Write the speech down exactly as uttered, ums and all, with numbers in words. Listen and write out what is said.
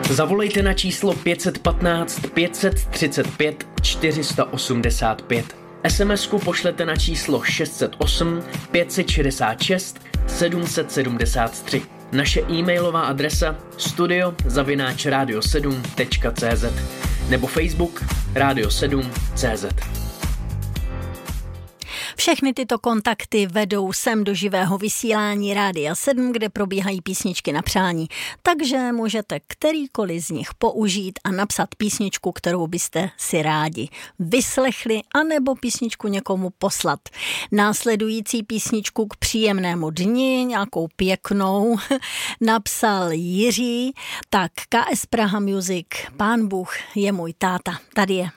Zavolejte na číslo pět jedna pět pět tři pět čtyři osm pět. es em esku pošlete na číslo šest set osm pět set šedesát šest sedm set sedmdesát tři. Naše e-mailová adresa studio zavináč radio sedm tečka cé zet nebo Facebook Radio sedm tečka cé zet. Všechny tyto kontakty vedou sem do živého vysílání Rádia sedm, kde probíhají písničky na přání. Takže můžete kterýkoliv z nich použít a napsat písničku, kterou byste si rádi vyslechli, anebo písničku někomu poslat. Následující písničku k příjemnému dni, nějakou pěknou, napsal Jiří, tak K S Praha Music, Pán Bůh je můj táta. Tady je.